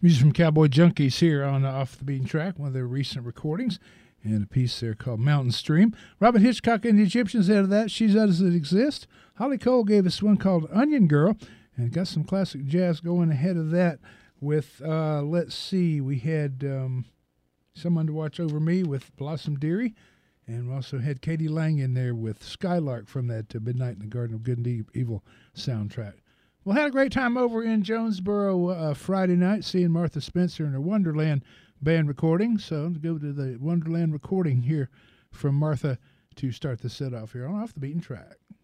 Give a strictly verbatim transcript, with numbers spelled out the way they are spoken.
Music from Cowboy Junkies here on Off the Beaten Track, one of their recent recordings, and a piece there called Mountain Stream. Robin Hitchcock and the Egyptians out of that, She Doesn't Exist. Holly Cole gave us one called Onion Girl, and got some classic jazz going ahead of that with, uh, let's see, we had um, Someone to Watch Over Me with Blossom Dearie, and we also had Katie Lang in there with Skylark from that uh, Midnight in the Garden of Good and e- Evil soundtrack. Well, had a great time over in Jonesboro uh, Friday night seeing Martha Spencer and her Wonderland band recording. So let's go to the Wonderland recording here from Martha to start the set off here on Off the Beaten Track.